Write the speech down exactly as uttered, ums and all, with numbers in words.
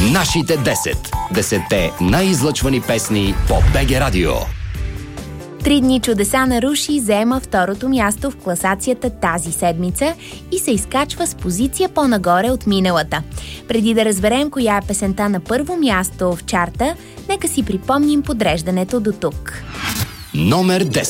Нашите десет. Десетте най-излъчвани песни по БГ Радио. Три дни чудеса на Руши заема второто място в класацията тази седмица и се изкачва с позиция по-нагоре от миналата. Преди да разберем коя е песента на първо място в чарта, нека си припомним подреждането до тук. Номер десет.